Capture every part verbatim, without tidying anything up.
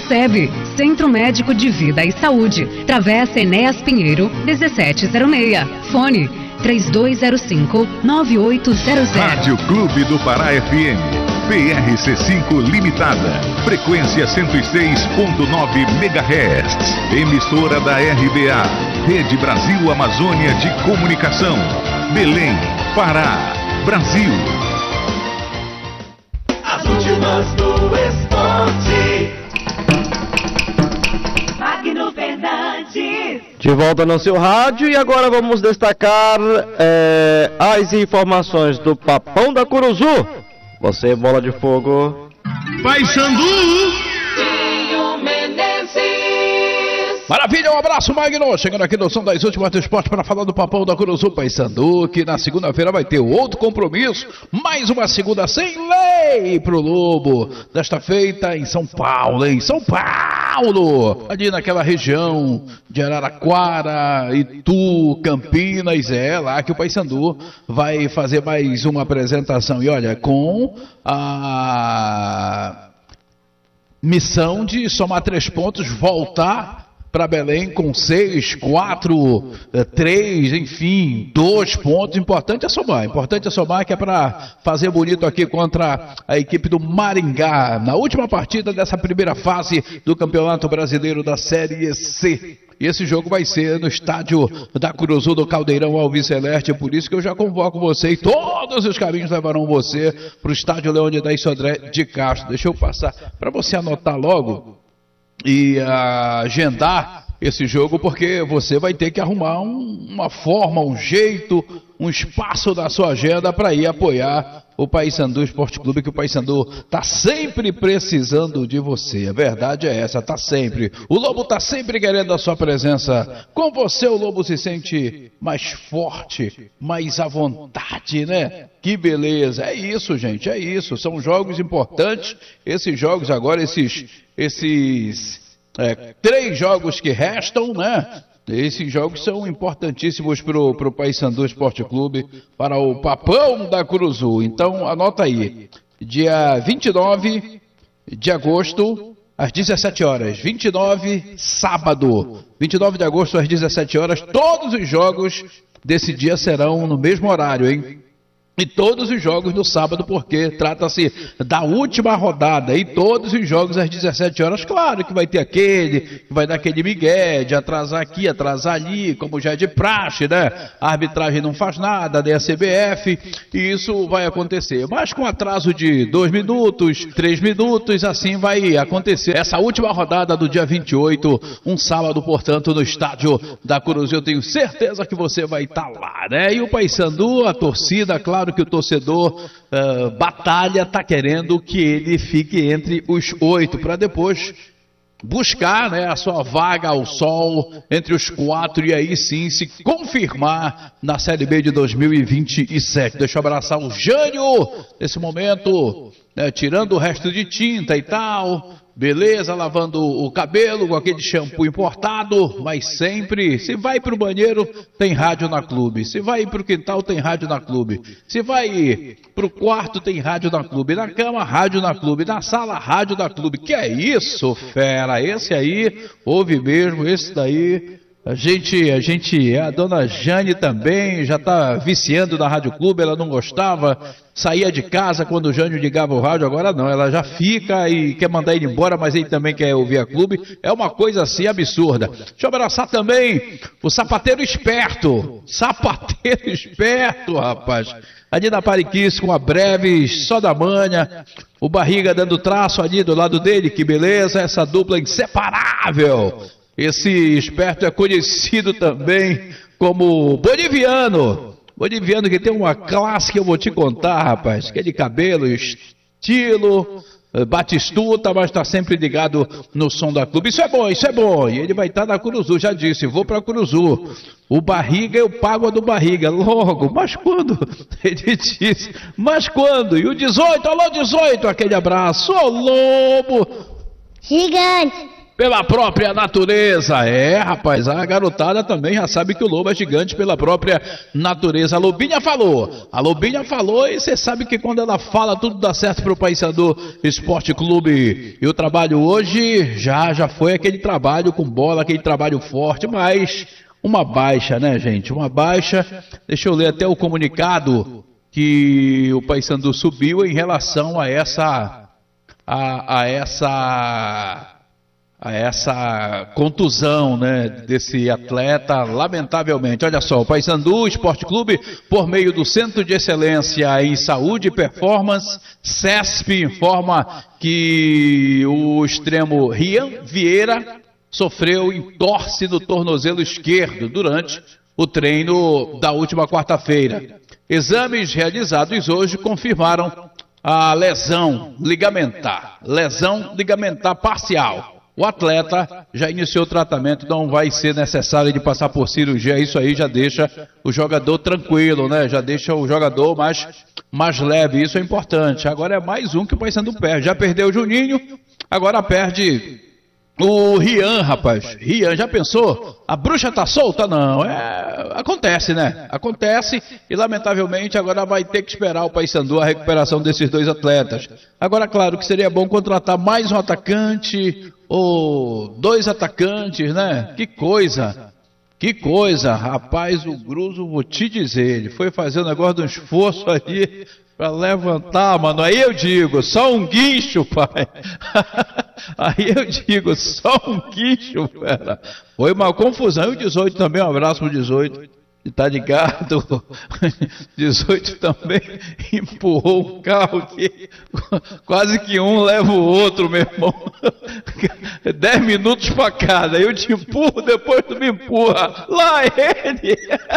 SEB, Centro Médico de Vida e Saúde, Travessa Enéas Pinheiro, dezessete zero seis. Fone três dois zero cinco, nove oito zero zero. Rádio Clube do Pará F M, P R C cinco Limitada, frequência cento e seis ponto nove megahertz, emissora da R B A, Rede Brasil Amazônia de Comunicação, Belém, Pará, Brasil. As últimas do esporte. Magno Fernandes. De volta no seu rádio e agora vamos destacar é, as informações do Papão da Curuzu. Você, bola de fogo. Paysandu. Maravilha, um abraço, Magno. Chegando aqui no som das últimas do esporte para falar do Papão da Curuzu Paysandu, que na segunda-feira vai ter outro compromisso. Mais uma segunda sem lei pro Lobo. Desta feita em São Paulo, em São Paulo. Ali naquela região de Araraquara, Itu, Campinas. É lá que o Paysandu vai fazer mais uma apresentação. E olha, com a missão de somar três pontos, voltar para Belém com seis, quatro, três, enfim, dois pontos. Importante é somar, importante é somar, que é para fazer bonito aqui contra a equipe do Maringá, na última partida dessa primeira fase do Campeonato Brasileiro da Série C. E esse jogo vai ser no estádio da Curuzu do Caldeirão Alves Celeste, por isso que eu já convoco você, e todos os caminhos levarão você para o estádio Leônidas Sodré de Castro. Deixa eu passar para você anotar logo e uh, agendar esse jogo, porque você vai ter que arrumar um, uma forma, um jeito, um espaço da sua agenda para ir apoiar o Paysandu Esporte Clube, que o Paysandu está sempre precisando de você. A verdade é essa, está sempre. O Lobo está sempre querendo a sua presença. Com você o Lobo se sente mais forte, mais à vontade, né? Que beleza. É isso, gente, é isso. São jogos importantes. Esses jogos agora, esses, esses é, três jogos que restam, né? Esses jogos são importantíssimos para o Paysandu Esporte Clube, para o Papão da Curuzu. Então, anota aí, dia vinte e nove de agosto, às dezessete horas, vinte e nove, sábado, vinte e nove de agosto, às dezessete horas, todos os jogos desse dia serão no mesmo horário, hein? E todos os jogos no sábado, porque trata-se da última rodada. E todos os jogos às dezessete horas, claro que vai ter aquele, que vai dar aquele migué de atrasar aqui, atrasar ali, como já é de praxe, né? A arbitragem não faz nada, nem a C B F, e isso vai acontecer. Mas com atraso de dois minutos, três minutos, assim vai acontecer. Essa última rodada do dia vinte e oito, um sábado, portanto, no estádio da Curuzu. Eu tenho certeza que você vai estar lá, né? E o Paysandu, a torcida, claro que o torcedor uh, batalha, está querendo que ele fique entre os oito, para depois buscar, né, a sua vaga ao sol entre os quatro e aí sim se confirmar na Série B de dois mil e vinte e sete. Deixa eu abraçar o Jânio nesse momento, né, tirando o resto de tinta e tal. Beleza, lavando o cabelo com aquele shampoo importado, mas sempre, se vai para o banheiro, tem rádio na clube. Se vai para o quintal, tem rádio na clube. Se vai para o quarto, tem rádio na clube. Na cama, rádio na clube. Na sala, rádio na clube. Que é isso, fera? Esse aí, ouve mesmo, esse daí... A gente, a gente, a dona Jane também já está viciando na Rádio Clube, ela não gostava, saía de casa quando o Jânio ligava o rádio, agora não, ela já fica e quer mandar ele embora, mas ele também quer ouvir a Clube, é uma coisa assim absurda. Deixa eu abraçar também o sapateiro esperto, sapateiro esperto, rapaz, ali na Pariquis com a Breves, só da manha, o Barriga dando traço ali do lado dele, que beleza, essa dupla inseparável. Esse esperto é conhecido também como boliviano. Boliviano que tem uma classe que eu vou te contar, rapaz. Aquele cabelo, estilo, batistuta, mas está sempre ligado no som da Clube. Isso é bom, isso é bom. E ele vai estar na Curuzu, já disse, vou para Curuzu. O Barriga, eu pago a do Barriga. Logo, mas quando? Ele disse, mas quando? E o dezoito, alô dezoito, aquele abraço. Ô Lobo! Gigante! pela própria natureza. É, rapaz, a garotada também já sabe que o lobo é gigante pela própria natureza. A Lobinha falou, a Lobinha falou e você sabe que quando ela fala tudo dá certo pro Paysandu Esporte Clube. E o trabalho hoje já, já foi aquele trabalho com bola, aquele trabalho forte, mas uma baixa, né, gente? Uma baixa. Deixa eu ler até o comunicado que o Paysandu subiu em relação a essa a, a essa a essa contusão, né, desse atleta, lamentavelmente. Olha só, o Paysandu Esporte Clube, por meio do Centro de Excelência em Saúde e Performance, CESP, informa que o extremo Rian Vieira sofreu entorse no tornozelo esquerdo durante o treino da última quarta-feira. Exames realizados hoje confirmaram a lesão ligamentar, lesão ligamentar parcial. O atleta já iniciou o tratamento, não vai ser necessário de passar por cirurgia. Isso aí já deixa o jogador tranquilo, né? Já deixa o jogador mais, mais leve, isso é importante. Agora é mais um que o Paysandu perde. Já perdeu o Juninho, agora perde o Rian, rapaz. Rian, já pensou? A bruxa tá solta? Não, é... acontece, né? Acontece e lamentavelmente agora vai ter que esperar o Paysandu a recuperação desses dois atletas. Agora, claro que seria bom contratar mais um atacante ou dois atacantes, né? Que coisa, que coisa. Rapaz, o Gruso, vou te dizer, ele foi fazer um negócio de um esforço aí para levantar, mano. Aí eu digo, só um guincho, pai. Aí eu digo, só um guincho, cara. Foi uma confusão. E o dezoito também, um abraço pro dezoito. E tá ligado? dezoito também empurrou o carro que quase que um leva o outro, meu irmão. Dez minutos pra cada. Eu te empurro, depois tu me empurra. Lá ele.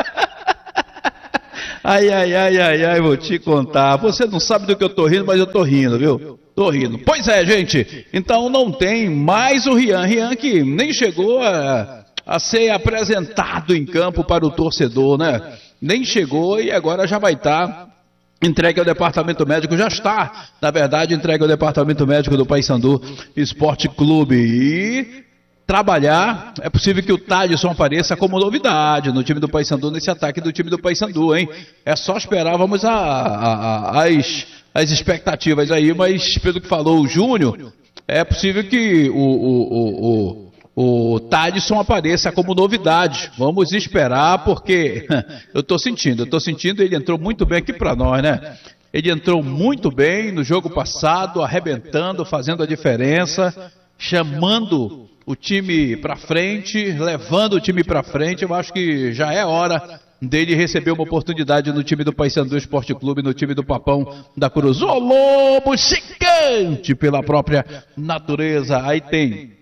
Ai, ai, ai, ai, ai, vou te contar. Você não sabe do que eu tô rindo, mas eu tô rindo, viu? Tô rindo. Pois é, gente. Então não tem mais o Rian. Rian que nem chegou a, a ser apresentado em campo para o torcedor, né? Nem chegou e agora já vai estar entregue ao departamento médico. Já está, na verdade, entregue ao departamento médico do Paysandu Esporte Clube. E trabalhar, é possível que o Thaleson apareça como novidade no time do Paysandu, nesse ataque do time do Paysandu, hein? É só esperar, vamos a, a, a, as, as expectativas aí, mas pelo que falou o Júnior, é possível que o, o, o, o Thaleson apareça como novidade. Vamos esperar, porque eu estou sentindo, eu estou sentindo, ele entrou muito bem aqui para nós, né? Ele entrou muito bem no jogo passado, arrebentando, fazendo a diferença, chamando o time para frente, levando o time para frente. Eu acho que já é hora dele receber uma oportunidade no time do Paysandu Esporte Clube, no time do Papão da Cruz. O lobo gigante pela própria natureza. Aí tem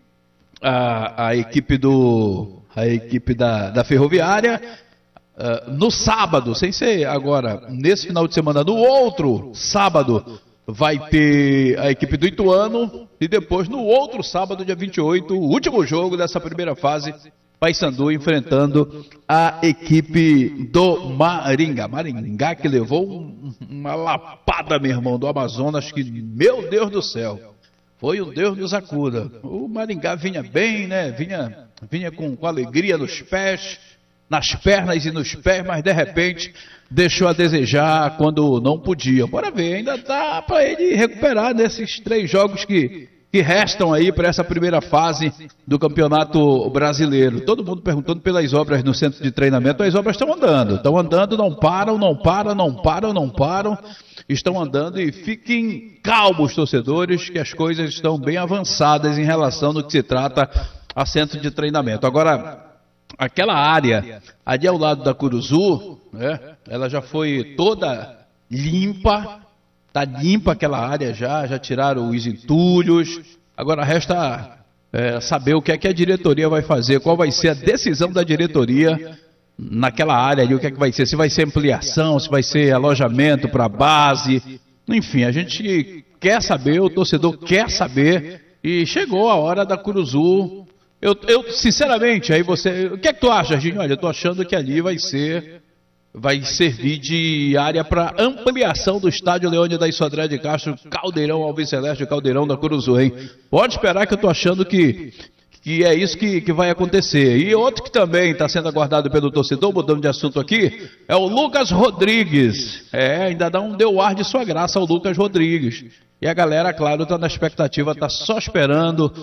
a, a equipe do a equipe da, da Ferroviária. Uh, no sábado, sem ser agora, nesse final de semana, no outro sábado, vai ter a equipe do Ituano e depois no outro sábado, dia vinte e oito, o último jogo dessa primeira fase, Paysandu enfrentando a equipe do Maringá. Maringá que levou um, uma lapada, meu irmão, do Amazonas, que, meu Deus do céu, foi um Deus nos acuda. O Maringá vinha bem, né, vinha, vinha com, com alegria nos pés, nas pernas e nos pés, mas de repente deixou a desejar quando não podia. Bora ver, ainda dá para ele recuperar nesses três jogos que, que restam aí para essa primeira fase do Campeonato Brasileiro. Todo mundo perguntando pelas obras no centro de treinamento. As obras estão andando, estão andando, não param, não param, não param, não param. Estão andando e fiquem calmos, torcedores, que as coisas estão bem avançadas em relação no que se trata a centro de treinamento. Agora, aquela área ali ao lado da Curuzu, né, ela já foi toda limpa, tá limpa aquela área já, já tiraram os entulhos. Agora resta é, saber o que é que a diretoria vai fazer, qual vai ser a decisão da diretoria naquela área ali, o que é que vai ser, se vai ser ampliação, se vai ser alojamento para base, enfim, a gente quer saber, o torcedor quer saber, e chegou a hora da Curuzu. Eu, eu, sinceramente, aí você, o que é que tu acha, Ginho? Olha, eu tô achando que ali vai ser, vai servir de área para ampliação do estádio Leônidas Sodré de Castro, Caldeirão Alves Celeste, Caldeirão da Curuzu, hein? Pode esperar que eu tô achando que, que é isso que, que vai acontecer. E outro que também está sendo aguardado pelo torcedor, mudando de assunto aqui, é o Lucas Rodrigues. É, ainda dá um deu ar de sua graça ao Lucas Rodrigues. E a galera, claro, está na expectativa, está só esperando,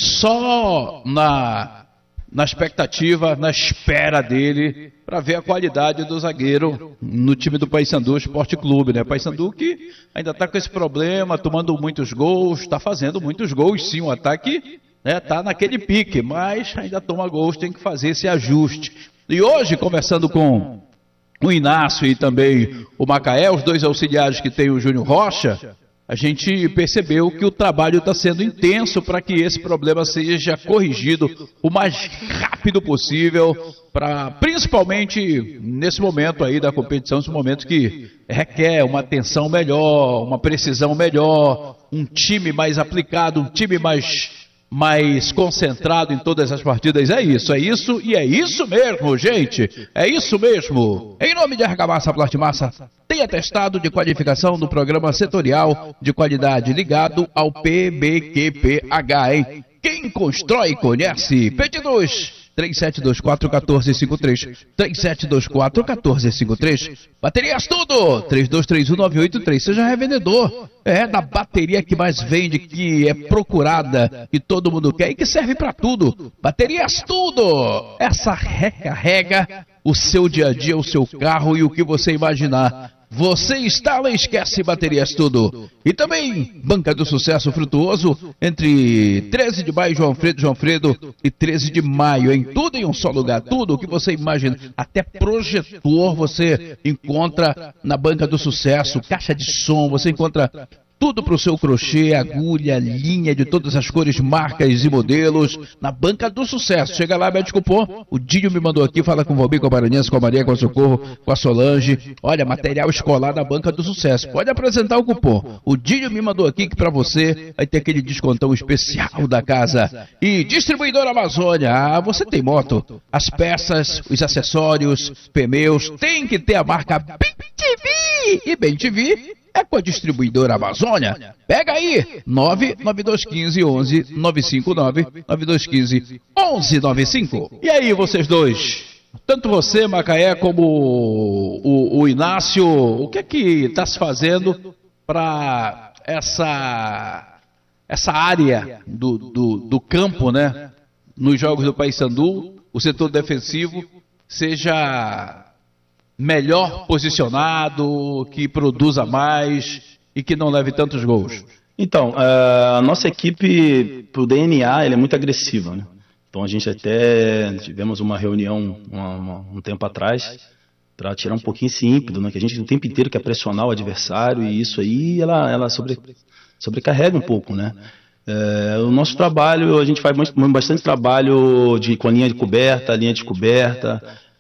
só na... na expectativa, na espera dele, para ver a qualidade do zagueiro no time do Paysandu Esporte Clube, né? Paysandu que ainda está com esse problema, tomando muitos gols, está fazendo muitos gols, sim, o ataque está, né, naquele pique, mas ainda toma gols, tem que fazer esse ajuste. E hoje, conversando com o Inácio e também o Macaé, os dois auxiliares que tem o Júnior Rocha, a gente percebeu que o trabalho está sendo intenso para que esse problema seja corrigido o mais rápido possível, para principalmente nesse momento aí da competição, esse momento que requer uma atenção melhor, uma precisão melhor, um time mais aplicado, um time mais... mais concentrado em todas as partidas. É isso, é isso e é isso mesmo, gente. É isso mesmo. Em nome de Argamassa Plastimassa, tem atestado de qualificação do programa setorial de qualidade ligado ao P B Q P H, hein? Quem constrói, conhece. Pedidos três sete dois quatro, um quatro cinco três, três sete dois quatro, um quatro cinco três. Baterias Tudo, três dois três um nove oito três. Seja revendedor. É da bateria que mais vende, que é procurada, que todo mundo quer e que serve para tudo. Baterias Tudo. Essa recarrega o seu dia a dia, o seu carro e o que você imaginar. Você instala e esquece Baterias Tudo. E também Banca do Sucesso Frutuoso, entre treze de maio, João Fredo, João Fredo e treze de maio, em tudo em um só lugar, tudo o que você imagina, até projetor você encontra na Banca do Sucesso, caixa de som, você encontra tudo para o seu crochê, agulha, linha de todas as cores, marcas e modelos, na Banca do Sucesso. Chega lá, mete cupom. O Dinho me mandou aqui, fala com o Valmir, com a Maranhense, com a Maria, com a Socorro, com a Solange. Olha, material escolar da Banca do Sucesso. Pode apresentar o cupom. O Dinho me mandou aqui que para você vai ter aquele descontão especial da casa. E Distribuidora Amazônia. Ah, você tem moto. As peças, os acessórios, pneus, tem que ter a marca B M T V. E B M T V é com a Distribuidora Amazônia. Pega aí, nove nove dois um cinco, onze nove cinco nove, nove dois um cinco, onze nove cinco. E aí, vocês dois? Tanto você, Macaé, como o, o, o Inácio, o que é que está se fazendo para essa, essa área do, do, do campo, né? Nos jogos do Paysandu, o setor defensivo seja melhor posicionado, que produza mais e que não leve tantos gols? Então, a nossa equipe, pro D N A, ela é muito agressiva, né? Então a gente até tivemos uma reunião uma, uma, um tempo atrás para tirar um pouquinho esse ímpeto, né? Que a gente o tempo inteiro quer pressionar o adversário e isso aí ela, ela sobre, sobrecarrega um pouco, né? É, o nosso trabalho, a gente faz bastante trabalho de, com a linha de coberta, linha de coberta,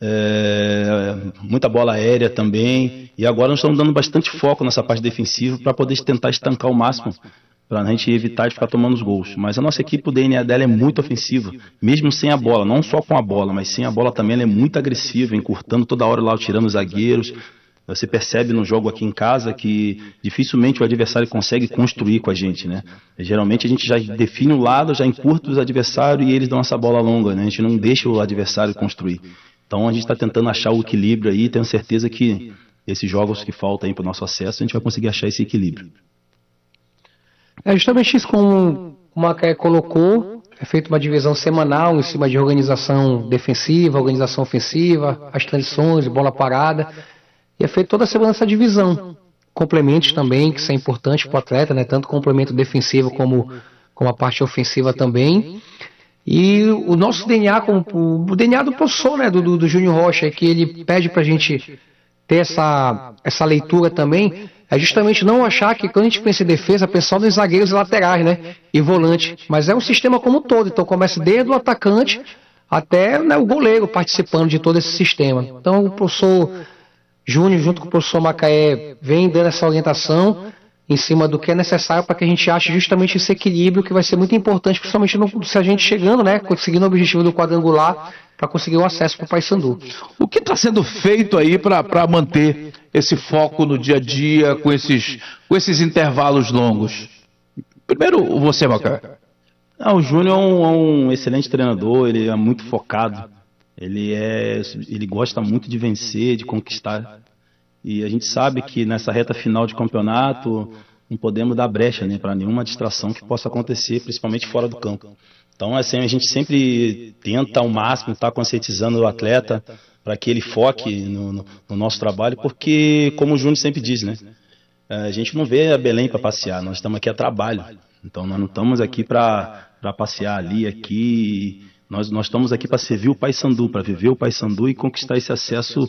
É, muita bola aérea também, e agora nós estamos dando bastante foco nessa parte defensiva para poder tentar estancar o máximo, para a gente evitar de ficar tomando os gols. Mas a nossa equipe, o D N A dela é muito ofensiva, mesmo sem a bola, não só com a bola, mas sem a bola também ela é muito agressiva, encurtando toda hora lá, tirando os zagueiros. Você percebe no jogo aqui em casa que dificilmente o adversário consegue construir com a gente, né? Geralmente a gente já define o lado, já encurta os adversários e eles dão essa bola longa, né? A gente não deixa o adversário construir. Então a gente está tentando achar o equilíbrio aí, tenho certeza que esses jogos que faltam aí para o nosso acesso, a gente vai conseguir achar esse equilíbrio. É justamente isso como o Macaé colocou, é feita uma divisão semanal em cima de organização defensiva, organização ofensiva, as transições, bola parada, e é feita toda semana essa divisão. Complementos também, que são importantes para o atleta, né? Tanto complemento defensivo como, como a parte ofensiva também. E o nosso D N A, como o D N A do professor, né, do, do, do Júnior Rocha, que ele pede pra gente ter essa, essa leitura também, é justamente não achar que quando a gente pensa em defesa, pensar nos zagueiros e laterais, né, e volante, mas é um sistema como um todo, então começa desde o atacante até, né, o goleiro participando de todo esse sistema. Então o professor Júnior, junto com o professor Macaé, vem dando essa orientação em cima do que é necessário para que a gente ache justamente esse equilíbrio que vai ser muito importante, principalmente no, se a gente chegando, né, conseguindo o objetivo do quadrangular, para conseguir o acesso para o Paysandu. O que está sendo feito aí para manter esse foco no dia a dia, com esses, com esses intervalos longos? Primeiro, você, Macaé. Ah, o Júnior é um, é um excelente treinador, ele é muito focado, ele, é, ele gosta muito de vencer, de conquistar. E a gente sabe que nessa reta final de campeonato não podemos dar brecha, né, para nenhuma distração que possa acontecer, principalmente fora do campo. Então, assim, a gente sempre tenta ao máximo estar conscientizando o atleta para que ele foque no, no, no nosso trabalho, porque, como o Júnior sempre diz, né, a gente não vê a Belém para passear, nós estamos aqui a trabalho. Então, nós não estamos aqui para passear ali, aqui. Nós, nós estamos aqui para servir o Paysandu, para viver o Paysandu e conquistar esse acesso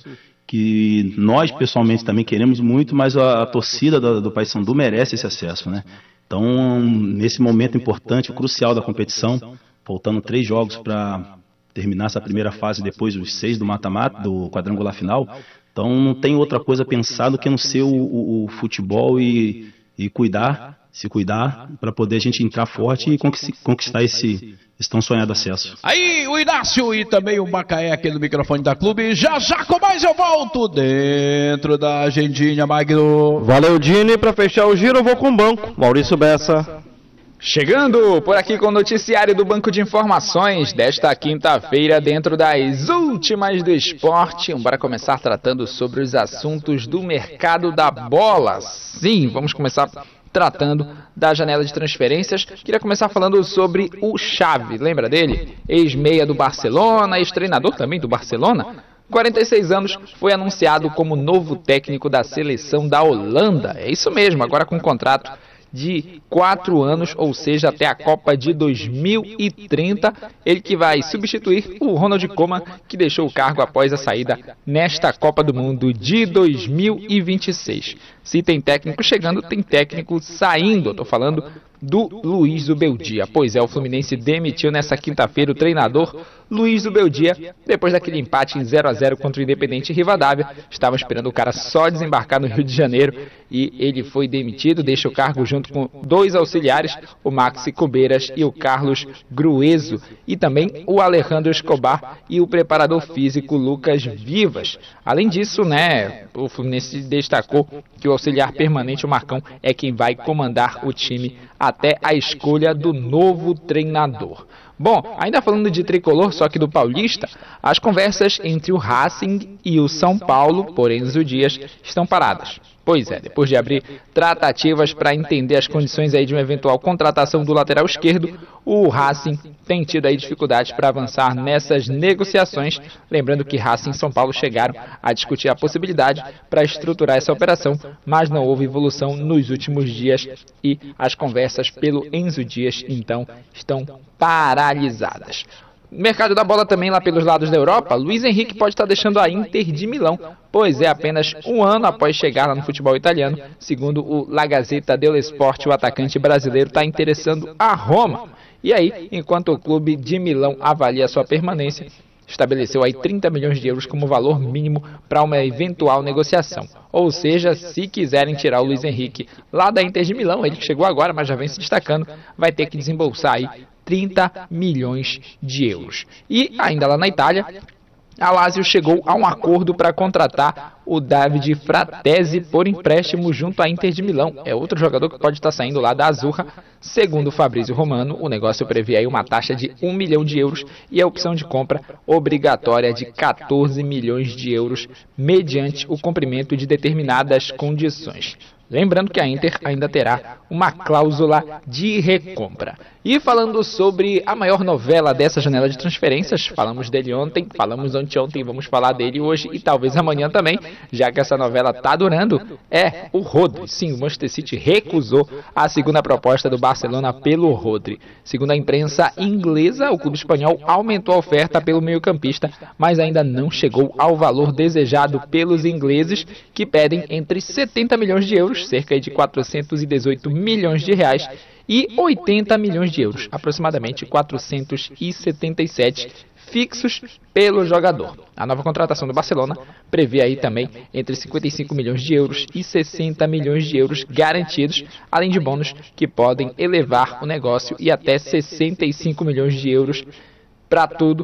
que nós, pessoalmente, também queremos muito, mas a, a torcida do, do Paysandu merece esse acesso, né? Então, nesse momento importante, crucial da competição, faltando três jogos para terminar essa primeira fase, depois os seis do mata-mata, do quadrangular final, então não tem outra coisa a pensar do que no ser o, o, o futebol e, e cuidar, se cuidar, para poder a gente entrar forte e conquistar esse, esse tão sonhado acesso. Aí o Inácio e também o Macaé aqui no microfone da Clube. Já já com mais eu volto dentro da agendinha, Magno. Valeu, Dini. Para fechar o giro eu vou com o banco. Maurício Bessa. Chegando por aqui com o noticiário do Banco de Informações desta quinta-feira dentro das últimas do esporte. Bora começar tratando sobre os assuntos do mercado da bola. Sim, vamos começar tratando da janela de transferências. Queria começar falando sobre o Xavi, lembra dele? Ex-meia do Barcelona, ex-treinador também do Barcelona. quarenta e seis anos, foi anunciado como novo técnico da seleção da Holanda. É isso mesmo, agora com um contrato de quatro anos, ou seja, até a Copa de dois mil e trinta, ele que vai substituir o Ronald Koeman, que deixou o cargo após a saída nesta Copa do Mundo de dois mil e vinte e seis. Se tem técnico chegando, tem técnico saindo. Eu estou falando do Luiz Zubeldia. Pois é, o Fluminense demitiu nessa quinta-feira o treinador Luiz Zubeldia, depois daquele empate em zero a zero contra o Independente Rivadavia. Estavam esperando o cara só desembarcar no Rio de Janeiro e ele foi demitido, deixa o cargo junto com dois auxiliares, o Maxi Cubeiras e o Carlos Grueso, e também o Alejandro Escobar e o preparador físico Lucas Vivas. Além disso, né, o Fluminense destacou que o auxiliar permanente, o Marcão, é quem vai comandar o time até a escolha do novo treinador. Bom, ainda falando de tricolor, só que do paulista, as conversas entre o Racing e o São Paulo, por Enzo Dias, estão paradas. Pois é, depois de abrir tratativas para entender as condições aí de uma eventual contratação do lateral esquerdo, o Racing tem tido aí dificuldades para avançar nessas negociações. Lembrando que Racing e São Paulo chegaram a discutir a possibilidade para estruturar essa operação, mas não houve evolução nos últimos dias e as conversas pelo Enzo Dias, então, estão paralisadas. Mercado da bola também lá pelos lados da Europa, Luiz Henrique pode estar deixando a Inter de Milão, pois é apenas um ano após chegar lá no futebol italiano. Segundo o La Gazzetta dello Sport, o atacante brasileiro está interessando a Roma. E aí, enquanto o clube de Milão avalia sua permanência, estabeleceu aí trinta milhões de euros como valor mínimo para uma eventual negociação. Ou seja, se quiserem tirar o Luiz Henrique lá da Inter de Milão, ele que chegou agora, mas já vem se destacando, vai ter que desembolsar aí trinta milhões de euros. E ainda lá na Itália, a Lazio chegou a um acordo para contratar o Davide Fratesi por empréstimo junto à Inter de Milão. É outro jogador que pode estar saindo lá da Azzurra. Segundo o Fabrício Romano, o negócio prevê aí uma taxa de um milhão de euros e a opção de compra obrigatória de quatorze milhões de euros, mediante o cumprimento de determinadas condições. Lembrando que a Inter ainda terá uma cláusula de recompra. E falando sobre a maior novela dessa janela de transferências, falamos dele ontem, falamos anteontem, vamos falar dele hoje e talvez amanhã também, já que essa novela está durando, é o Rodri. Sim, o Manchester City recusou a segunda proposta do Barcelona pelo Rodri. Segundo a imprensa inglesa, o clube espanhol aumentou a oferta pelo meio-campista, mas ainda não chegou ao valor desejado pelos ingleses, que pedem entre setenta milhões de euros, cerca de quatrocentos e dezoito milhões de reais, e oitenta milhões de euros, aproximadamente quatrocentos e setenta e sete fixos pelo jogador. A nova contratação do Barcelona prevê aí também entre cinquenta e cinco milhões de euros e sessenta milhões de euros garantidos, além de bônus que podem elevar o negócio e até sessenta e cinco milhões de euros para tudo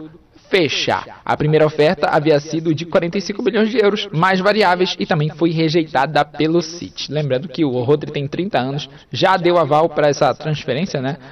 fechar. A primeira oferta havia sido de quarenta e cinco milhões de euros, mais variáveis, e também foi rejeitada pelo City. Lembrando que o Rodri tem trinta anos, já deu aval para essa transferência, né?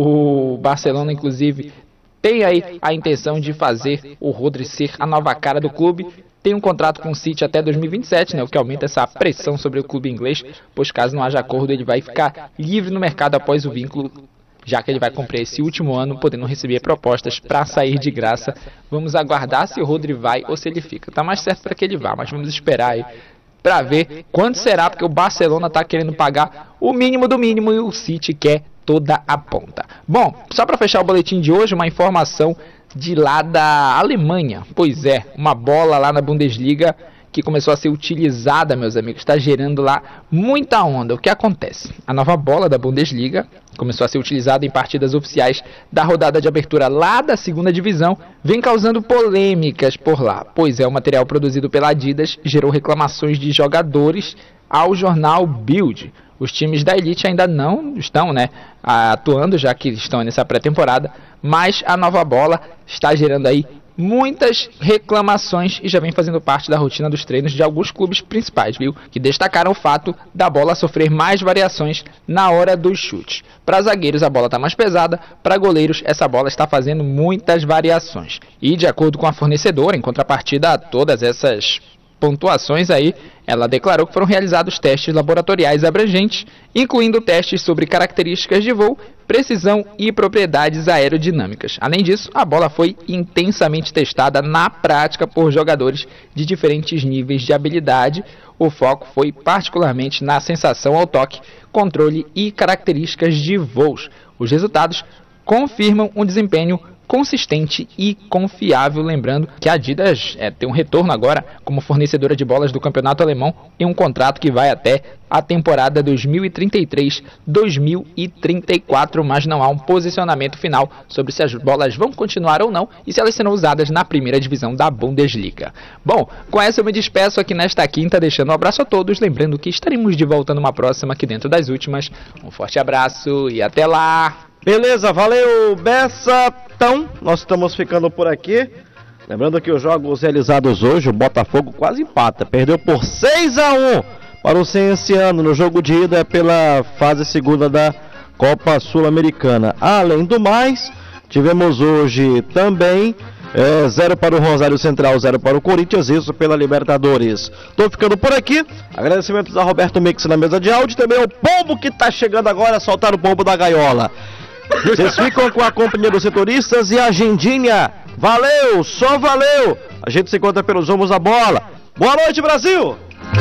O Barcelona, inclusive, tem aí a intenção de fazer o Rodri ser a nova cara do clube. Tem um contrato com o City até dois mil e vinte e sete, né, o que aumenta essa pressão sobre o clube inglês, pois caso não haja acordo ele vai ficar livre no mercado após o vínculo, já que ele vai cumprir esse último ano, podendo receber propostas para sair de graça. Vamos aguardar se o Rodri vai ou se ele fica. Tá mais certo para que ele vá, mas vamos esperar aí para ver quanto será, porque o Barcelona está querendo pagar o mínimo do mínimo e o City quer toda a ponta. Bom, só para fechar o boletim de hoje, uma informação de lá da Alemanha. Pois é, uma bola lá na Bundesliga que começou a ser utilizada, meus amigos, está gerando lá muita onda. O que acontece? A nova bola da Bundesliga começou a ser utilizada em partidas oficiais da rodada de abertura lá da segunda divisão, vem causando polêmicas por lá. Pois é, o material produzido pela Adidas gerou reclamações de jogadores ao jornal Bild. Os times da elite ainda não estão, né, atuando, já que estão nessa pré-temporada, mas a nova bola está gerando aí muitas reclamações e já vem fazendo parte da rotina dos treinos de alguns clubes principais, viu? Que destacaram o fato da bola sofrer mais variações na hora dos chutes. Para zagueiros a bola está mais pesada, para goleiros essa bola está fazendo muitas variações. E de acordo com a fornecedora, em contrapartida a todas essas pontuações aí, ela declarou que foram realizados testes laboratoriais abrangentes, incluindo testes sobre características de voo, precisão e propriedades aerodinâmicas. Além disso, a bola foi intensamente testada na prática por jogadores de diferentes níveis de habilidade. O foco foi particularmente na sensação ao toque, controle e características de voos. Os resultados confirmam um desempenho consistente e confiável, lembrando que a Adidas é, tem um retorno agora como fornecedora de bolas do campeonato alemão em um contrato que vai até a temporada dois mil e trinta e três dois mil e trinta e quatro, mas não há um posicionamento final sobre se as bolas vão continuar ou não e se elas serão usadas na primeira divisão da Bundesliga. Bom, com essa eu me despeço aqui nesta quinta, deixando um abraço a todos, lembrando que estaremos de volta numa próxima aqui dentro das últimas. Um forte abraço e até lá! Beleza, valeu, Bessa. Então, nós estamos ficando por aqui. Lembrando que os jogos realizados hoje, o Botafogo quase empata. Perdeu por seis a um para o Cienciano no jogo de ida pela fase segunda da Copa Sul-Americana. Além do mais, tivemos hoje também é, zero para o Rosário Central, zero para o Corinthians, isso pela Libertadores. Estou ficando por aqui. Agradecimentos a Roberto Mix na mesa de áudio. Também o pombo que está chegando agora, soltar o pombo da gaiola. Vocês ficam com a companhia dos setoristas e a agendinha. Valeu, só valeu. A gente se encontra pelos Homos da Bola. Boa noite, Brasil.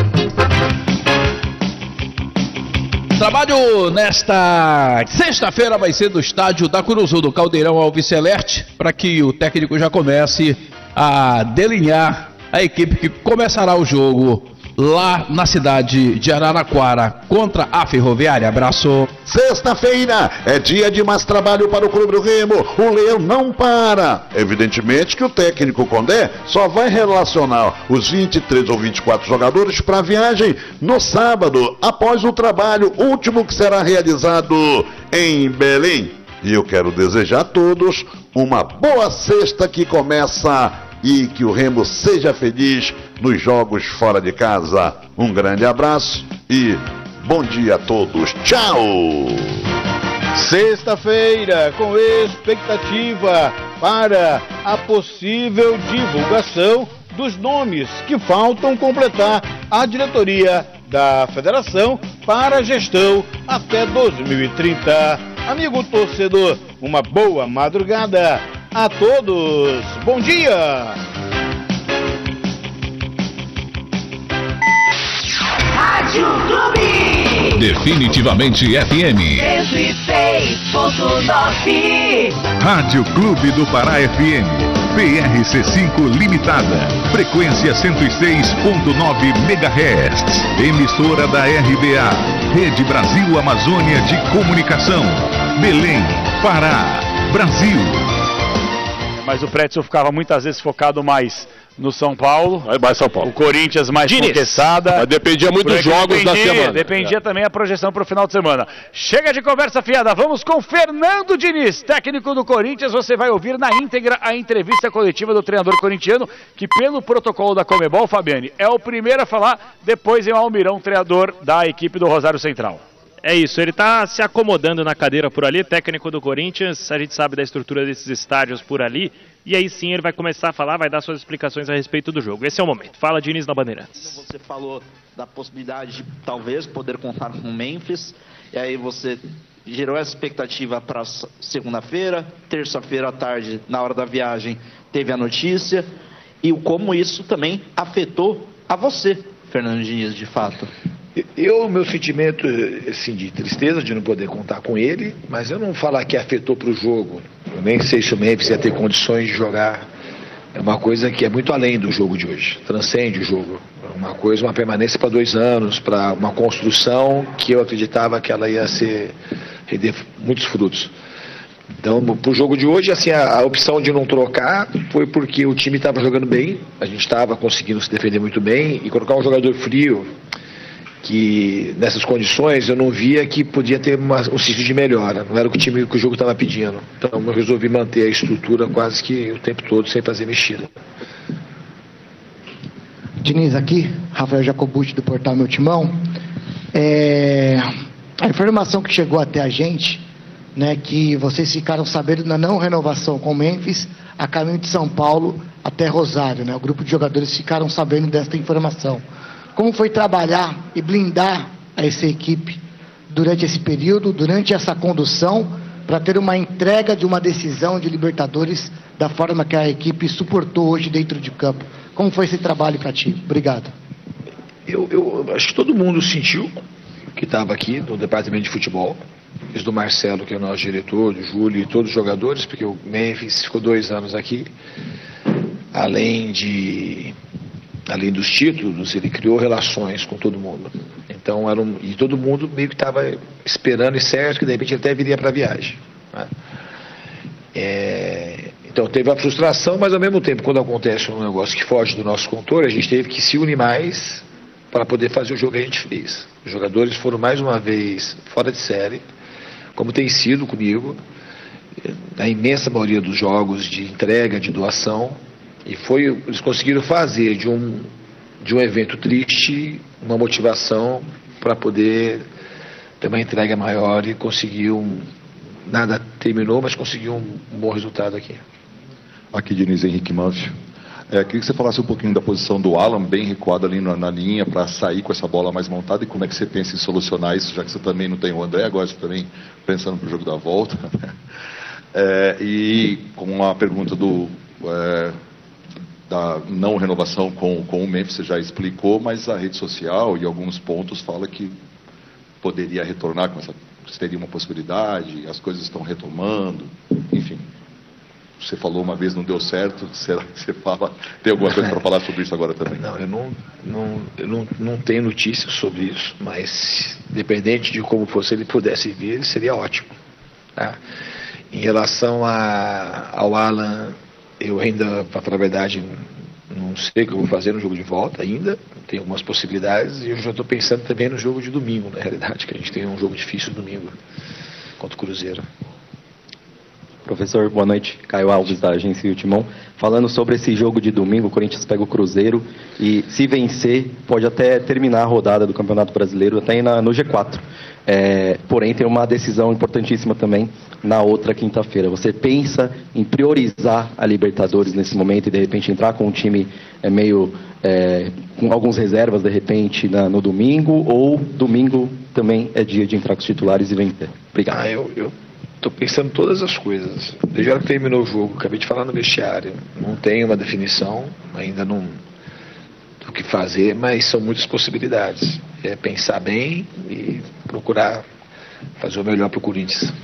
Trabalho nesta sexta-feira vai ser do estádio da Curuzu, do Caldeirão Alves Celeste, para que o técnico já comece a delinear a equipe que começará o jogo lá na cidade de Araraquara contra a Ferroviária. Abraço. Sexta-feira é dia de mais trabalho para o Clube do Remo. O Leão não para. Evidentemente que o técnico Condé só vai relacionar os vinte e três ou vinte e quatro jogadores para a viagem no sábado, após o trabalho último que será realizado em Belém. E eu quero desejar a todos uma boa sexta que começa e que o Remo seja feliz nos jogos fora de casa. Um grande abraço e bom dia a todos. Tchau! Sexta-feira, com expectativa para a possível divulgação dos nomes que faltam completar a diretoria da federação para a gestão até dois mil e trinta. Amigo torcedor, uma boa madrugada a todos. Bom dia! Rádio Clube. Definitivamente F M. cento e seis ponto nove. Rádio Clube do Pará F M. P R C cinco Limitada. Frequência cento e seis ponto nove megahertz. Emissora da R B A. Rede Brasil Amazônia de Comunicação. Belém, Pará, Brasil. mas o Pretzel ficava muitas vezes focado mais no São Paulo. Aí vai São Paulo. O Corinthians mais contestada. Mas dependia muito dos jogos dependia, da semana. Dependia é. também a projeção para o final de semana. Chega de conversa fiada, vamos com Fernando Diniz, técnico do Corinthians. Você vai ouvir na íntegra a entrevista coletiva do treinador corintiano, que pelo protocolo da Conmebol, Fabiane, é o primeiro a falar, depois em Almirão, treinador da equipe do Rosário Central. É isso, ele está se acomodando na cadeira por ali, técnico do Corinthians, a gente sabe da estrutura desses estádios por ali, e aí sim ele vai começar a falar, vai dar suas explicações a respeito do jogo. Esse é o momento. Fala, Diniz, na Bandeirantes. Você falou da possibilidade de talvez poder contar com o Memphis, e aí você gerou essa expectativa para segunda-feira, terça-feira à tarde, na hora da viagem, teve a notícia, e como isso também afetou a você, Fernando Diniz, de fato. Eu, meu sentimento, assim, de tristeza de não poder contar com ele, mas eu não falar que afetou para o jogo. Eu nem sei se o Memphis ia ter condições de jogar. É uma coisa que é muito além do jogo de hoje, transcende o jogo. É uma coisa, uma permanência para dois anos, para uma construção que eu acreditava que ela ia ser, render muitos frutos. Então, para o jogo de hoje, assim, a, a opção de não trocar foi porque o time estava jogando bem, a gente estava conseguindo se defender muito bem, e colocar um jogador frio, que nessas condições eu não via que podia ter uma, um sítio de melhora, não era o que o time que o jogo estava pedindo. Então eu resolvi manter a estrutura quase que o tempo todo sem fazer mexida. Diniz, aqui, Rafael Jacobucci do portal Meu Timão. É, a informação que chegou até a gente, né, que vocês ficaram sabendo da não renovação com o Memphis a caminho de São Paulo até Rosário, né? O grupo de jogadores ficaram sabendo desta informação. Como foi trabalhar e blindar essa equipe durante esse período, durante essa condução, para ter uma entrega de uma decisão de Libertadores da forma que a equipe suportou hoje dentro de campo? Como foi esse trabalho para ti? Obrigado. Eu, eu acho que todo mundo sentiu que estava aqui no departamento de futebol, isso do Marcelo, que é o nosso diretor, do Júlio e todos os jogadores, porque o Memphis ficou dois anos aqui, além de... além dos títulos, ele criou relações com todo mundo. Então, era um, e todo mundo meio que estava esperando e certo que de repente ele até viria para a viagem. Né? É, então, teve a frustração, mas ao mesmo tempo, quando acontece um negócio que foge do nosso controle, a gente teve que se unir mais para poder fazer o jogo que a gente fez. Os jogadores foram mais uma vez fora de série, como tem sido comigo, na imensa maioria dos jogos de entrega, de doação. E foi, eles conseguiram fazer de um, de um evento triste uma motivação para poder ter uma entrega maior e conseguir um... Nada terminou, mas conseguiu um, um bom resultado aqui. Aqui, Diniz, Henrique Manfio. É, queria que você falasse um pouquinho da posição do Alan, bem recuado ali na, na linha, para sair com essa bola mais montada, e como é que você pensa em solucionar isso, já que você também não tem o André, agora você também pensando para o jogo da volta. É, e com a pergunta do... É, da não renovação com, com o Memphis, você já explicou, mas a rede social e alguns pontos fala que poderia retornar com essa, teria uma possibilidade, as coisas estão retomando, enfim. Você falou uma vez, não deu certo, será que você fala, tem alguma coisa para falar sobre isso agora também? Não, eu não, não, eu não, não tenho notícias sobre isso, mas dependente de como fosse ele pudesse vir, seria ótimo. Tá? Em relação a, ao Alan, eu ainda, para falar a verdade, não sei o que eu vou fazer no jogo de volta ainda, tem algumas possibilidades, e eu já estou pensando também no jogo de domingo, na realidade, que a gente tem um jogo difícil domingo contra o Cruzeiro. Professor, boa noite. Caio Alves, da agência O Timão. Falando sobre esse jogo de domingo, o Corinthians pega o Cruzeiro e, se vencer, pode até terminar a rodada do Campeonato Brasileiro até ir na, no G quatro. É, porém, tem uma decisão importantíssima também na outra quinta-feira. Você pensa em priorizar a Libertadores nesse momento e, de repente, entrar com um time é, meio... É, com alguns reservas, de repente, na, no domingo, ou domingo também é dia de entrar com os titulares e vencer? Obrigado. Ah, eu... eu... Estou pensando todas as coisas. Desde a hora que terminou o jogo, acabei de falar no vestiário. Não tenho uma definição, ainda não do que fazer, mas são muitas possibilidades. É pensar bem e procurar fazer o melhor para o Corinthians.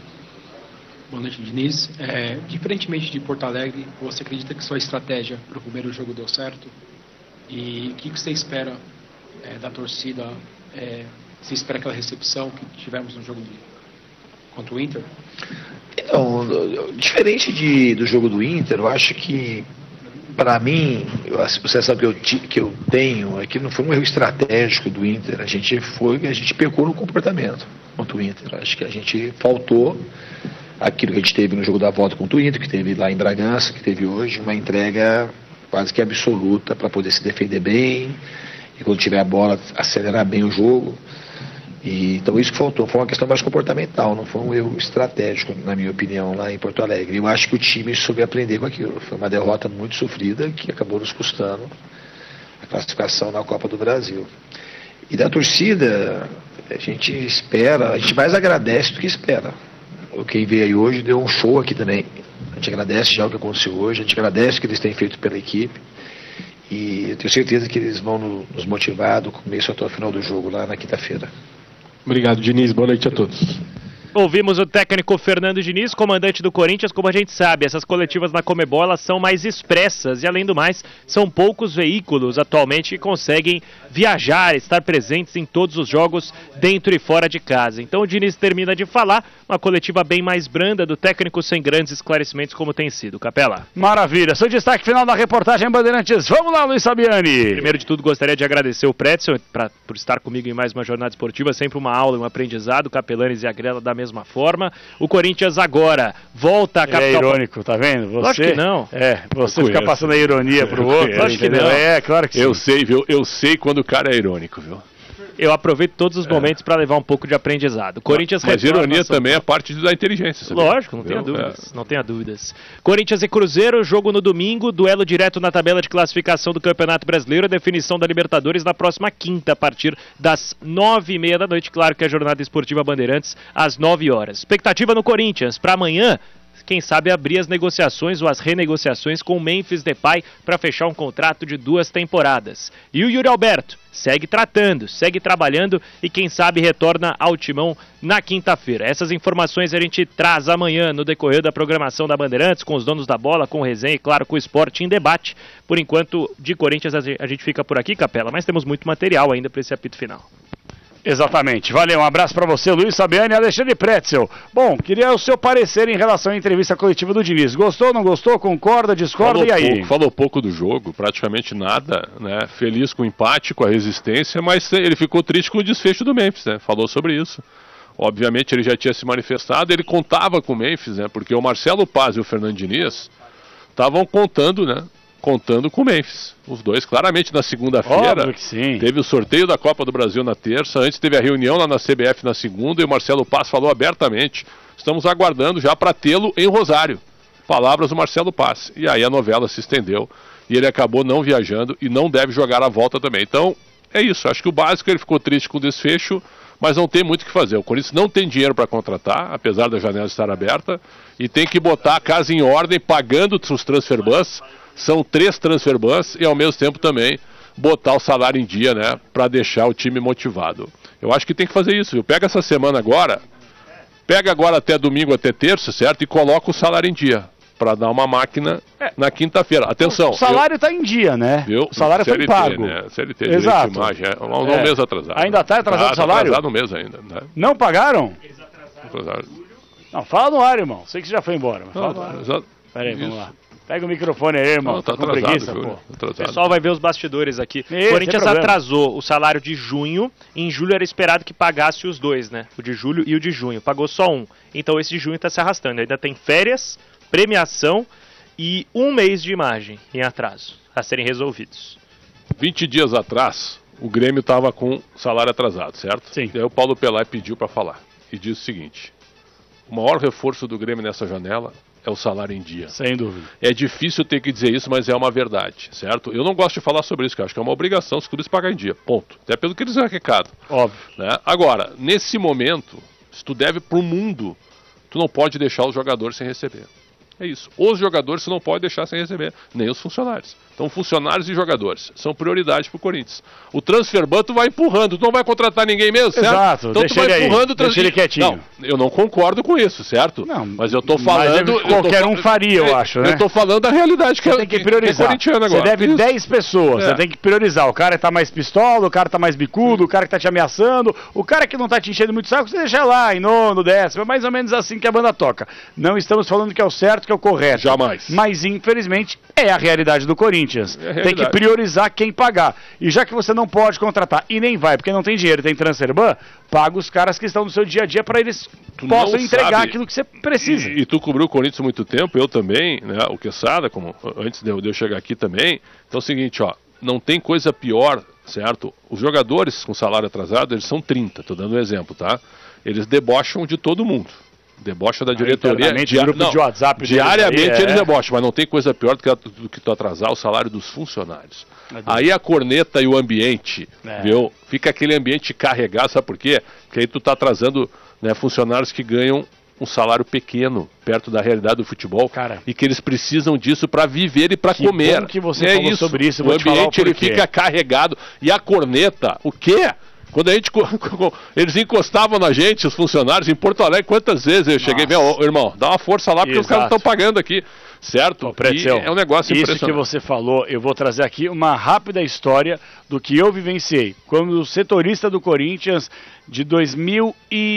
Boa noite, Diniz. É, diferentemente de Porto Alegre, você acredita que sua estratégia para o primeiro jogo deu certo? E o que você espera é, da torcida? É, você espera aquela recepção que tivemos no jogo de contra o Inter? Então, diferente de, do jogo do Inter, eu acho que, para mim, a sensação que eu, que eu tenho é que não foi um erro estratégico do Inter. A gente foi, a gente pecou no comportamento contra o Inter. Acho que a gente faltou aquilo que a gente teve no jogo da volta contra o Inter, que teve lá em Bragança, que teve hoje, uma entrega quase que absoluta para poder se defender bem e quando tiver a bola acelerar bem o jogo. E, então isso que faltou, foi uma questão mais comportamental, não foi um erro estratégico, na minha opinião, lá em Porto Alegre. Eu acho que o time soube aprender com aquilo. Foi uma derrota muito sofrida que acabou nos custando a classificação na Copa do Brasil. E da torcida, a gente espera, a gente mais agradece do que espera. Quem veio aí hoje deu um show aqui também. A gente agradece já o que aconteceu hoje, a gente agradece o que eles têm feito pela equipe. E eu tenho certeza que eles vão nos motivar do começo até o final do jogo lá na quinta-feira. Obrigado, Diniz. Boa noite a todos. Ouvimos o técnico Fernando Diniz, comandante do Corinthians. Como a gente sabe, essas coletivas na Conmebol elas são mais expressas e, além do mais, são poucos veículos atualmente que conseguem viajar, estar presentes em todos os jogos dentro e fora de casa. Então o Diniz termina de falar, uma coletiva bem mais branda do técnico, sem grandes esclarecimentos como tem sido. Capela. Maravilha. Seu destaque final da reportagem Bandeirantes. Vamos lá, Luiz Sabiani. Primeiro de tudo, gostaria de agradecer o Pretzel pra, por estar comigo em mais uma jornada esportiva, sempre uma aula, um aprendizado. Capelanes e a Grela da mesma forma. O Corinthians agora volta a capital... É irônico, tá vendo? Você... Lógico que não. É, você fica passando a ironia pro outro. Lógico que não. É, claro que eu sim. sei, viu? Eu sei quando o cara é irônico, viu? Eu aproveito todos os momentos é. para levar um pouco de aprendizado. Corinthians Mas ironia também é parte da inteligência. Sabia? Lógico, não tenha dúvidas. É. Não tenha dúvidas. Corinthians e Cruzeiro, jogo no domingo, duelo direto na tabela de classificação do Campeonato Brasileiro, definição da Libertadores na próxima quinta, a partir das nove e meia da noite. Claro que a jornada esportiva Bandeirantes às nove horas. Expectativa no Corinthians para amanhã. Quem sabe abrir as negociações ou as renegociações com o Memphis Depay para fechar um contrato de duas temporadas. E o Yuri Alberto segue tratando, segue trabalhando e quem sabe retorna ao timão na quinta-feira. Essas informações a gente traz amanhã no decorrer da programação da Bandeirantes, com os donos da bola, com o resenha e claro com o esporte em debate. Por enquanto, de Corinthians a gente fica por aqui, Capela, mas temos muito material ainda para esse apito final. Exatamente. Valeu, um abraço para você, Luiz Sabiani e Alexandre Pretzel. Bom, queria o seu parecer em relação à entrevista coletiva do Diniz. Gostou, não gostou? Concorda, discorda? Falou e aí? Pouco, falou pouco do jogo, praticamente nada, né? Feliz com o empate, com a resistência, mas ele ficou triste com o desfecho do Memphis, né? Falou sobre isso. Obviamente ele já tinha se manifestado, ele contava com o Memphis, né? Porque o Marcelo Paz e o Fernando Diniz estavam contando, né? Contando com o Memphis. Os dois, claramente, na segunda-feira. Teve o sorteio da Copa do Brasil na terça. Antes teve a reunião lá na C B F na segunda. E o Marcelo Paz falou abertamente. Estamos aguardando já para tê-lo em Rosário. Palavras do Marcelo Paz. E aí a novela se estendeu. E ele acabou não viajando e não deve jogar a volta também. Então, é isso. Acho que o básico, ele ficou triste com o desfecho. Mas não tem muito o que fazer. O Corinthians não tem dinheiro para contratar, apesar da janela estar aberta. E tem que botar a casa em ordem, pagando os transfer bans. São três transfer bans e ao mesmo tempo também botar o salário em dia, né, para deixar o time motivado. Eu acho que tem que fazer isso, viu? Pega essa semana agora, pega agora até domingo, até terça, certo? E coloca o salário em dia, para dar uma máquina é. na quinta-feira. Atenção. O salário está em dia, né? Viu? O salário C L T, foi pago. Né? C L T, exato. De imagem, é um, é. um mês atrasado. Ainda está atrasado tá, o salário? Está atrasado no mês ainda. Né? Não pagaram? Eles atrasaram. Não, fala no ar, irmão. Sei que você já foi embora. Mas não, fala no ar. Exato. Pera aí, vamos lá. Pega o microfone aí, irmão. Não, tá com atrasado, preguiça, Júlio, pô. atrasado. O pessoal vai ver os bastidores aqui. Isso, o Corinthians atrasou o salário de junho. Em julho era esperado que pagasse os dois, né? O de julho e o de junho. Pagou só um. Então esse de junho tá se arrastando. Ainda tem férias, premiação e um mês de imagem em atraso a serem resolvidos. vinte dias atrás, o Grêmio estava com salário atrasado, certo? Sim. E aí o Paulo Pelé pediu para falar. E disse o seguinte: o maior reforço do Grêmio nessa janela é o salário em dia. Sem dúvida. É difícil ter que dizer isso, mas é uma verdade, certo? Eu não gosto de falar sobre isso, porque eu acho que é uma obrigação os clubes pagar em dia, ponto. Até pelo que eles dão recado. Óbvio. Né? Agora, nesse momento, se tu deve pro mundo, tu não pode deixar os jogadores sem receber. É isso. Os jogadores você não pode deixar sem receber, nem os funcionários. Então, funcionários e jogadores são prioridade para o Corinthians. O transfer ban tu vai empurrando, tu não vai contratar ninguém mesmo, certo? Exato, então deixa tu vai ele empurrando aí, o trans... deixa ele quietinho. Não, eu não concordo com isso, certo? Não, mas eu tô falando... Mas qualquer eu tô, um faria, eu acho, né? Eu tô falando da realidade que você é, tem que priorizar. Que é corintiano agora. Você deve isso. dez pessoas, É. você tem que priorizar. O cara tá mais pistola, o cara tá mais bicudo, o cara que tá te ameaçando, o cara que não tá te enchendo muito saco, você deixa lá em nono, décimo. É mais ou menos assim que a banda toca. Não estamos falando que é o certo, que é o correto. Jamais. Mas, infelizmente, é a realidade do Corinthians. É a tem realidade. que priorizar quem pagar. E já que você não pode contratar e nem vai, porque não tem dinheiro, tem transfer ban, paga os caras que estão no seu dia a dia para eles Tu possam não entregar sabe. aquilo que você precisa. E, e tu cobriu o Corinthians há muito tempo, eu também, né? O Quesada, como antes de eu, de eu chegar aqui também. Então é o seguinte, ó, não tem coisa pior, certo? Os jogadores com salário atrasado, eles são trinta, tô dando um exemplo, tá? Eles debocham de todo mundo. Debocha da diretoria. Dia... grupo não, de WhatsApp deles diariamente aí, é. eles debocham, mas não tem coisa pior do que, do que tu atrasar o salário dos funcionários. Aí a corneta e o ambiente, É. viu? Fica aquele ambiente carregado, sabe por quê? Porque aí tu tá atrasando, né, funcionários que ganham um salário pequeno, perto da realidade do futebol, Cara, e que eles precisam disso para viver e para que comer. bom que você é falou isso. sobre isso, eu O vou te falar o ambiente ele porquê. fica carregado. E a corneta, o quê? Quando a gente, eles encostavam na gente, os funcionários, em Porto Alegre, quantas vezes eu cheguei, meu, irmão, dá uma força lá, porque Exato. os caras estão pagando aqui, certo? Pretzel, E é um negócio isso impressionante. que você falou, eu vou trazer aqui uma rápida história do que eu vivenciei. Como setorista do Corinthians de dois mil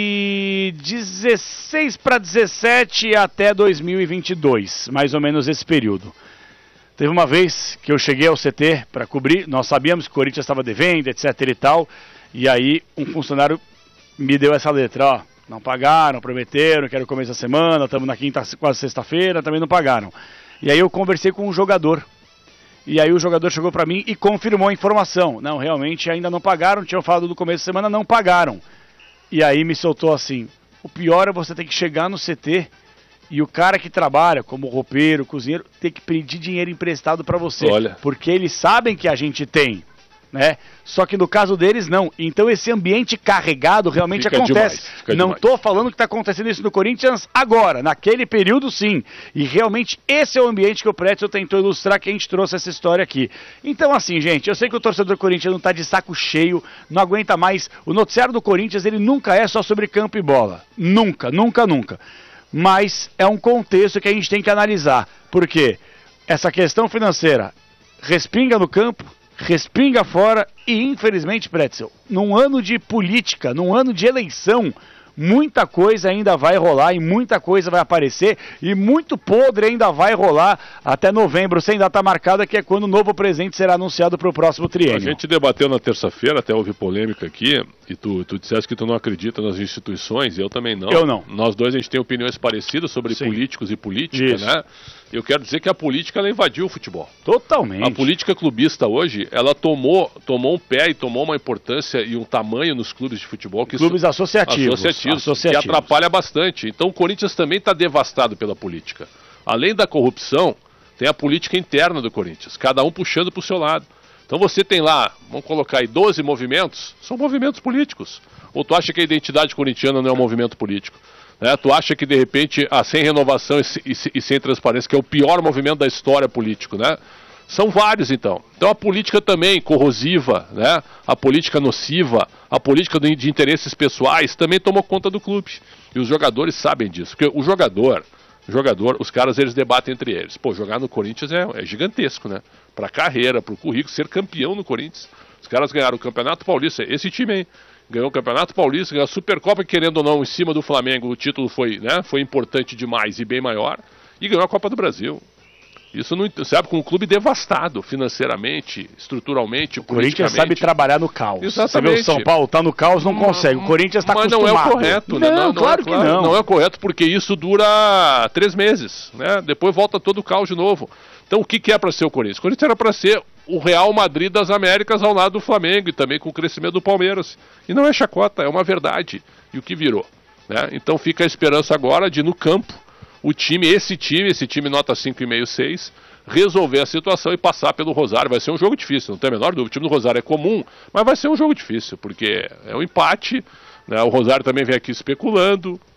e dezesseis para dezessete até dois mil e vinte e dois, mais ou menos esse período. Teve uma vez que eu cheguei ao C T para cobrir, nós sabíamos que o Corinthians estava devendo, etc e tal, e aí um funcionário me deu essa letra, ó, não pagaram, prometeram que era o começo da semana, estamos na quinta, quase sexta-feira, também não pagaram. E aí eu conversei com um jogador, e aí o jogador chegou para mim e confirmou a informação. Não, realmente ainda não pagaram, tinham falado do começo da semana, não pagaram. E aí me soltou assim, o pior é você ter que chegar no C T e o cara que trabalha como roupeiro, cozinheiro, ter que pedir dinheiro emprestado para você. Olha. Porque eles sabem que a gente tem, né? Só que no caso deles não. Então esse ambiente carregado realmente Fica acontece. demais, fica não demais. estou falando que está acontecendo isso no Corinthians agora, naquele período sim. E realmente esse é o ambiente que o Pretzel tentou ilustrar, que a gente trouxe essa história aqui. Então assim, gente, eu sei que o torcedor corintiano está de saco cheio, não aguenta mais. O noticiário do Corinthians, ele nunca é só sobre campo e bola. Nunca, nunca, nunca. Mas é um contexto que a gente tem que analisar. Por quê? Essa questão financeira respinga no campo, respinga fora e, infelizmente, Pretzel, num ano de política, num ano de eleição, muita coisa ainda vai rolar e muita coisa vai aparecer e muito podre ainda vai rolar até novembro, sem data marcada, que é quando o novo presidente será anunciado para o próximo A triênio. gente debateu na terça-feira, até houve polêmica aqui, e tu, tu disseste que tu não acredita nas instituições, e eu também não. Eu não. Nós dois, a gente tem opiniões parecidas sobre Sim. políticos e política, Isso. né? Eu quero dizer que a política, ela invadiu o futebol. Totalmente. A política clubista hoje, ela tomou, tomou um pé e tomou uma importância e um tamanho nos clubes de futebol. Que Clubes isso, associativos. associativos, associativos. que atrapalha bastante. Então o Corinthians também está devastado pela política. Além da corrupção, tem a política interna do Corinthians, cada um puxando para o seu lado. Então você tem lá, vamos colocar aí doze movimentos, são movimentos políticos. Ou tu acha que a identidade corintiana não é um movimento político? Né? Tu acha que de repente, ah, sem renovação e, e, e sem transparência, que é o pior movimento da história político, né? São vários, então. Então a política também corrosiva, né? A política nociva, a política de, de interesses pessoais também tomou conta do clube. E os jogadores sabem disso. Porque o jogador, o jogador, os caras, eles debatem entre eles. Pô, jogar no Corinthians é, é gigantesco, né? Pra carreira, pro currículo, ser campeão no Corinthians. Os caras ganharam o Campeonato Paulista, esse time aí. Ganhou o Campeonato Paulista, ganhou a Supercopa, querendo ou não, em cima do Flamengo, o título foi, né, foi importante demais e bem maior, e ganhou a Copa do Brasil. Isso não, sabe, com um clube devastado financeiramente, estruturalmente, O Corinthians sabe trabalhar no caos. Exatamente. Você vê o São Paulo, tá no caos, não consegue. O Corinthians está Mas acostumado. não é o correto, né? Não, Não, não claro é, que não. Não é o correto, porque isso dura três meses, né? Depois volta todo o caos de novo. Então o que, que é para ser o Corinthians? O Corinthians era para ser o Real Madrid das Américas ao lado do Flamengo e também com o crescimento do Palmeiras. E não é chacota, é uma verdade. E o que virou? Né? Então fica a esperança agora de, no campo, o time, esse time, esse time nota cinco vírgula cinco, seis, resolver a situação e passar pelo Rosário. Vai ser um jogo difícil, não tem a menor dúvida. O time do Rosário é comum, mas vai ser um jogo difícil, porque é um empate, né? O Rosário também vem aqui especulando,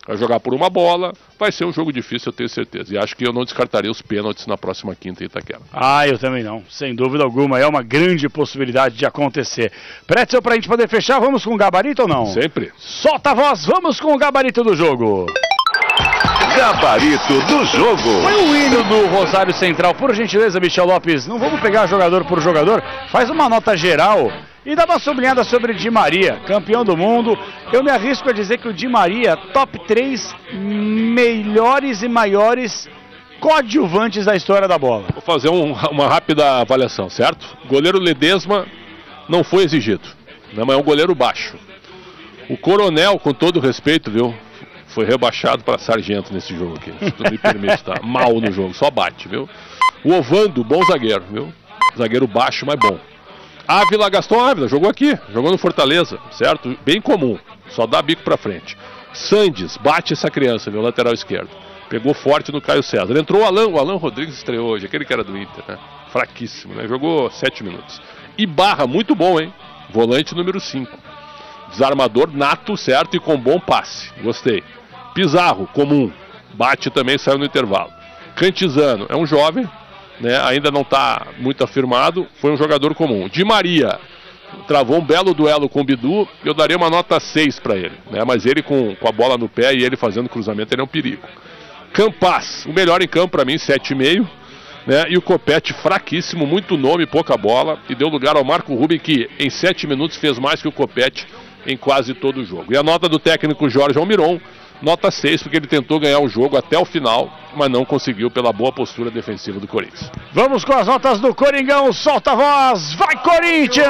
Vai jogar por uma bola, vai ser um jogo difícil, eu tenho certeza. E acho que eu não descartaria os pênaltis na próxima quinta em Itaquera. Ah, eu também não, sem dúvida alguma. É uma grande possibilidade de acontecer. Pretzel, pra gente poder fechar, vamos com o gabarito ou não? Sempre. Solta a voz, vamos com o gabarito do jogo. Gabarito do jogo. Foi o hino do Rosário Central. Por gentileza, Michel Lopes, não vamos pegar jogador por jogador, faz uma nota geral. E dá uma sublinhada sobre Di Maria, campeão do mundo. Eu me arrisco a dizer que o Di Maria, top três melhores e maiores coadjuvantes da história da bola. Vou fazer um, uma rápida avaliação, certo? Goleiro Ledesma não foi exigido, né, mas é um goleiro baixo. O Coronel, com todo respeito, viu, foi rebaixado para sargento nesse jogo aqui. Se tu me permite, tá mal no jogo, só bate, viu? O Ovando, bom zagueiro, viu? Zagueiro baixo, mas bom. Ávila, Gaston Ávila, jogou aqui, jogou no Fortaleza, certo? Bem comum, só dá bico pra frente. Sandes, bate essa criança, meu lateral esquerdo. Pegou forte no Caio César. Entrou o Alan, o Alan Rodrigues estreou hoje, aquele que era do Inter, né? Fraquíssimo, né? Jogou sete minutos. E Barra, muito bom, hein? Volante número cinco. Desarmador nato, certo? E com bom passe, gostei. Pizarro, comum, bate também, saiu no intervalo. Cantizano, é um jovem, né, ainda não está muito afirmado, foi um jogador comum. Di Maria travou um belo duelo com o Bidu, eu daria uma nota seis para ele, né, mas ele com, com a bola no pé e ele fazendo cruzamento, ele é um perigo. Campas, o melhor em campo para mim, sete e meio, né, e o Copete fraquíssimo, muito nome, pouca bola, e deu lugar ao Marco Ruben, que em sete minutos fez mais que o Copete em quase todo o jogo. E a nota do técnico Jorge Almiron, nota seis, porque ele tentou ganhar o jogo até o final, mas não conseguiu pela boa postura defensiva do Corinthians. Vamos com as notas do Coringão, solta a voz, vai Corinthians!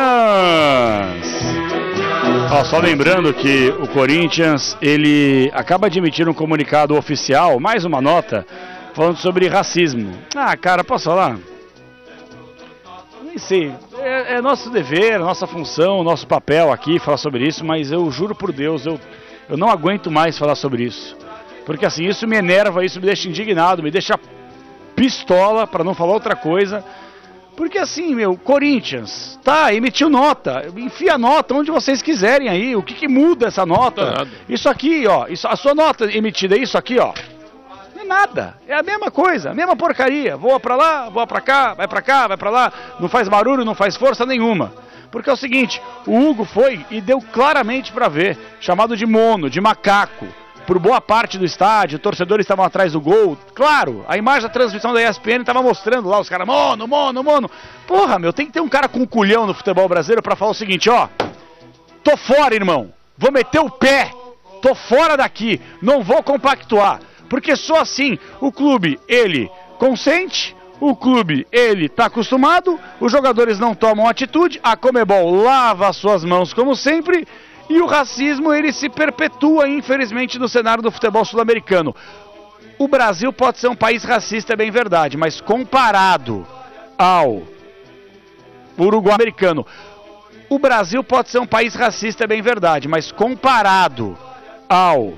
Ó, só lembrando que o Corinthians, ele acaba de emitir um comunicado oficial, mais uma nota, falando sobre racismo. Ah, cara, posso falar? Nem sei, é, é nosso dever, nossa função, nosso papel aqui falar sobre isso, mas eu juro por Deus, eu... Eu não aguento mais falar sobre isso. Porque assim, isso me enerva, isso me deixa indignado, me deixa pistola, para não falar outra coisa. Porque assim, meu, Corinthians, tá, emitiu nota, enfia a nota onde vocês quiserem aí. O que que muda essa nota? Isso aqui, ó, isso, a sua nota emitida, isso aqui, ó. Não é nada, é a mesma coisa, a mesma porcaria. Voa pra lá, voa pra cá, vai pra cá, vai pra lá. Não faz barulho, não faz força nenhuma. Porque é o seguinte, o Hugo foi e deu claramente para ver, chamado de mono, de macaco, por boa parte do estádio, torcedores estavam atrás do gol, claro, a imagem da transmissão da E S P N estava mostrando lá os caras, mono, mono, mono, porra, meu, tem que ter um cara com culhão no futebol brasileiro para falar o seguinte, ó, tô fora, irmão, vou meter o pé, tô fora daqui, não vou compactuar, porque só assim o clube, ele consente. O clube, ele está acostumado, os jogadores não tomam atitude, a Conmebol lava as suas mãos como sempre, e o racismo ele se perpetua, infelizmente, no cenário do futebol sul-americano. O Brasil pode ser um país racista, é bem verdade, mas comparado ao Uruguai americano, o Brasil pode ser um país racista, é bem verdade, mas comparado ao